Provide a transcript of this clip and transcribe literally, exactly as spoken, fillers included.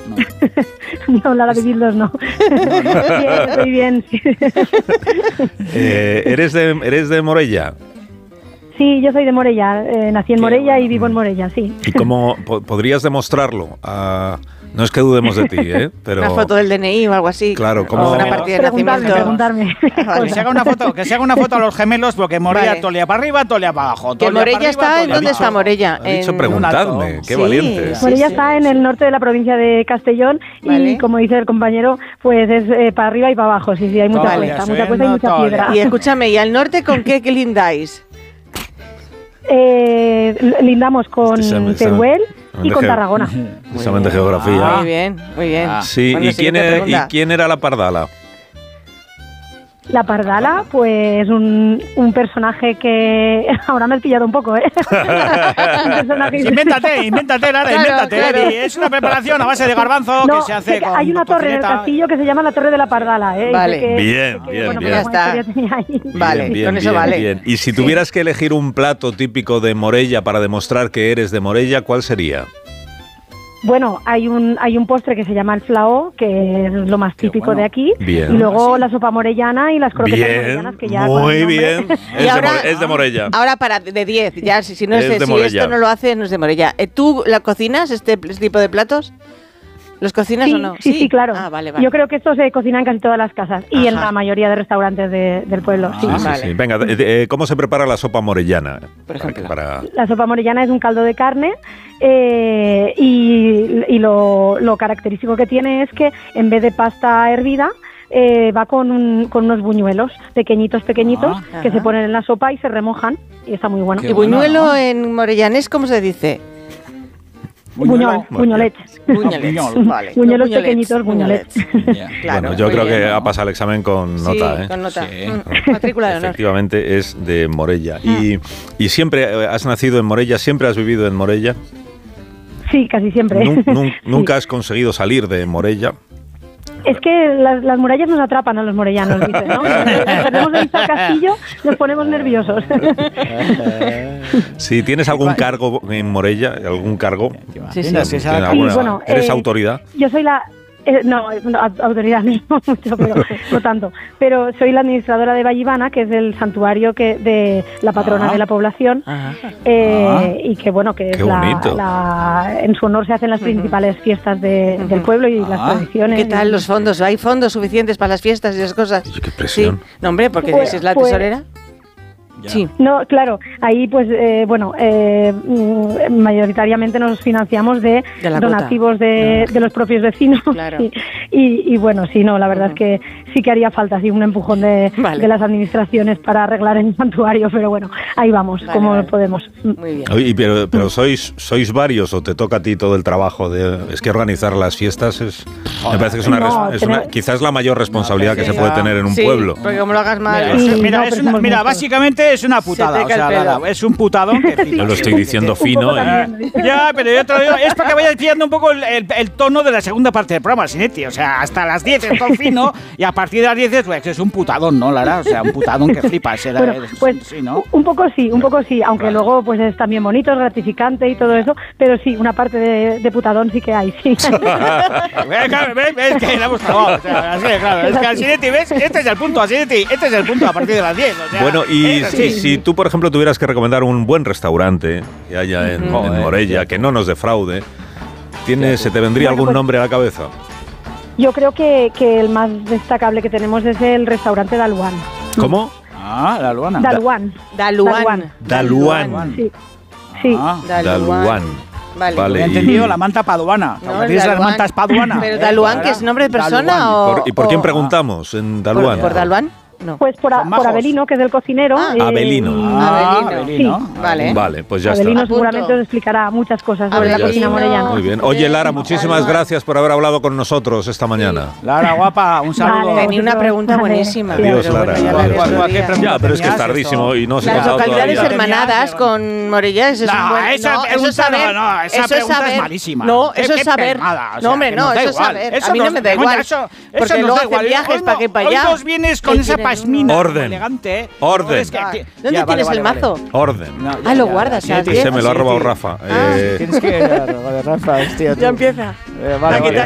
No, no la de Bildos no. no, no. Bien, estoy bien. Sí. Eh, ¿eres, de, ¿Eres de Morella? Sí, yo soy de Morella. Eh, nací en Morella bueno. y vivo en Morella, sí. ¿Y cómo po- podrías demostrarlo? Uh, no es que dudemos de ti, ¿eh? Pero... Una foto del D N I o algo así. Claro, como una partida de nacimiento. Preguntarme. Vale. Que se haga una foto, que se haga una foto a los gemelos, porque Morella vale. tolea para arriba, tolea para abajo. Que Morella arriba, está, ¿en dónde está Morella? Ha dicho en... preguntadme, qué sí, valiente. Sí, Morella sí, está sí. en el norte de la provincia de Castellón vale. y, como dice el compañero, pues es eh, para arriba y para abajo. Sí, sí, hay mucha vale, cuesta, mucha cuesta y mucha todavía. piedra. Y escúchame, ¿y al norte con qué, qué lindáis? Eh, lindamos con Teruel y con Tarragona. Examen de geografía. Ah, muy bien, muy bien. Ah. Sí, bueno, ¿y, quién era, ¿y quién era la Pardala? La Pardala, pues un, un personaje que... Ahora me has pillado un poco, ¿eh? un que... Invéntate, invéntate, Lara, claro, invéntate. Claro. Es una preparación a base de garbanzo no, que se hace con hay una torre en el castillo que se llama la Torre de la Pardala, ¿eh? Vale. Que, bien, que, bueno, bien, bien. Pues ya está. Vale, bien, bien, con eso bien, vale. Bien. Y si tuvieras sí. que elegir un plato típico de Morella para demostrar que eres de Morella, ¿cuál sería? Bueno, hay un hay un postre que se llama el flaó, que es lo más típico bueno. de aquí. Bien. Y luego ¿sí? la sopa morellana y las croquetas bien. morellanas que ya... Muy bien. Es, ahora, de es de Morella. Ahora para de diez, ya si, si no es es, de si esto no lo haces, no es de Morella. ¿Tú la cocinas, este, este tipo de platos? ¿Los cocinas sí, o no? Sí, sí, sí, claro. Ah, vale, vale. Yo creo que esto se cocina en casi todas las casas y Ajá. en la mayoría de restaurantes de, del pueblo. Ah, sí. sí, vale. sí. Venga, de, de, ¿cómo se prepara la sopa morellana? Por ejemplo. Para... La sopa morellana es un caldo de carne eh, y, y lo, lo característico que tiene es que en vez de pasta hervida, Eh, va con, un, con unos buñuelos pequeñitos, pequeñitos, ah, que se ponen en la sopa y se remojan y está muy bueno. ¿Y buñuelo bueno, ¿no? en morellanés cómo se dice? Buñol, buñolets. Buñolets, vale. Buñuelos pequeñitos, buñolets. Yeah. Claro, bueno, yo creo bien, que ¿no? ha pasado el examen con nota, sí, ¿eh? con nota. Sí. Mm. Matrícula de honor. Efectivamente es de Morella. Mm. Y, y siempre has nacido en Morella, siempre has vivido en Morella. Sí, casi siempre. Nun, nun, nunca sí. has conseguido salir de Morella. Es que las, las murallas nos atrapan a los morellanos, dicen, ¿no? Nos ponemos en el castillo, nos ponemos nerviosos. Si tienes algún cargo en Morella, algún cargo, sí, sí. ¿tienes sí, alguna, bueno, ¿eres eh, autoridad? Yo soy la... Eh, no, no, autoridad no mucho, pero no tanto. Pero soy la administradora de Vallivana, que es el santuario que de la patrona ah. de la población, ah. Eh, ah. y que bueno, que es la, la, en su honor se hacen las principales fiestas de, uh-huh. del pueblo y ah. las tradiciones. ¿Qué tal los fondos? ¿Hay fondos suficientes para las fiestas y esas cosas? Oye, qué presión. Sí. No, hombre, porque pues, si es la pues, tesorera. Ya. Sí. No, claro, ahí pues eh, bueno, eh, mayoritariamente nos financiamos de, de donativos de, no. de los propios vecinos. Claro. y, y, y bueno, sí, no, la verdad uh-huh. es que sí que haría falta así un empujón de, vale. de las administraciones para arreglar el santuario, pero bueno, ahí vamos, vale, como vale. podemos. Muy bien. Oye, pero, pero sois sois varios o te toca a ti todo el trabajo de es que organizar las fiestas es me parece que es una, no, es una quizás la mayor responsabilidad no, que, que se puede tener en un sí, pueblo. Porque como lo hagas mal. Mira, sí, mira, no, es una, mira básicamente es una putada, o sea, la, la, es un putadón que yo lo estoy diciendo fino. ¿eh? Ya, pero yo te lo digo, es para que vayas pillando un poco el, el, el tono de la segunda parte del programa, Sinetti, o sea, hasta las diez es todo fino y a partir de las diez pues, es un putadón, ¿no, Lara? O sea, un putadón que flipas. Era, bueno, pues sí, ¿no? Un poco sí, un poco sí, aunque vale. luego pues es también bonito, es gratificante y todo eso, pero sí, una parte de, de putadón sí que hay, sí. ¿Ves? ¿Ves? Que la hemos trabado, o sea, así, claro, es que al Sinetti, ¿ves? Este es el punto, al Sinetti, este es el punto a partir de las diez, o sea, bueno, y si, sí. si tú, por ejemplo, tuvieras que recomendar un buen restaurante que haya en, mm. en Morella, que no nos defraude, ¿tiene, ¿se te vendría bueno, algún pues, nombre a la cabeza? Yo creo que, que el más destacable que tenemos es el restaurante Daluán. ¿Cómo? Ah, Daluán. Daluán. Daluán. Daluán. Sí. sí. Ah, Daluán. Vale, vale. He entendido la manta paduana. No, ¿Tienes las mantas paduana? ¿Pero Daluán, que es nombre de persona o...? ¿Por, ¿Y por quién preguntamos en Daluán? ¿Por, por Daluán? No. Pues por, a, por Abelino, que es el cocinero. Ah, eh, Abelino. Ah, Abelino. Sí. Vale. Vale, pues ya Abelino está. seguramente os explicará muchas cosas sobre Abelino. la cocina morellana. Muy bien. Oye, Lara, muchísimas Daluán. gracias por haber hablado con nosotros esta mañana. Sí. Lara, guapa, un saludo. Vale, tenía una pregunta buenísima. Adiós, pero Lara. Bueno, ya, ya, ya, pero es que es tardísimo y no se ha Las localidades hermanadas con Morella, eso es un buen... Esa no, eso es saber. No, no, esa eso pregunta es, saber. es malísima. No, eso es saber. No, hombre, no, eso es saber. A mí no me da igual. Porque luego hacen viajes para que para allá. Hoy nos vienes con esa pasmina elegante. Orden. Es que, ¿Dónde ya, tienes vale, el vale, mazo? Vale. Orden. No, ya, ah, lo ya, guardas. Ya, ya, se me lo ha robado Rafa. Ah, eh, tienes que robar de Rafa, hostia. Ya empieza. Eh, vale, vale.